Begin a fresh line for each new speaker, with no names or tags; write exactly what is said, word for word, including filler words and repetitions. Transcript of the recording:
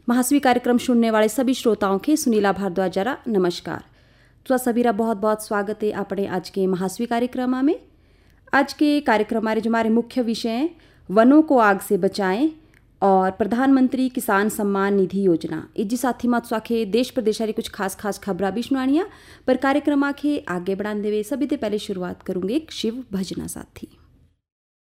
महासवी कार्यक्रम सुनने वाले सभी श्रोताओं के सुनीला भारद्वाज जरा नमस्कार। तो सभी बहुत बहुत स्वागत है अपने आज के महासवी कार्यक्रम में। आज के कार्यक्रम हमारे जो हमारे मुख्य विषय हैं वनों को आग से बचाएं और प्रधानमंत्री किसान सम्मान निधि योजना। इजी साथी मत स्वाखे देश प्रदेश की कुछ खास खास खबरा भी सुनानिया पर कार्यक्रम आके आगे बढ़ाने देवे सभी ते पहले शुरुआत करूंगे एक शिव भजना साथी।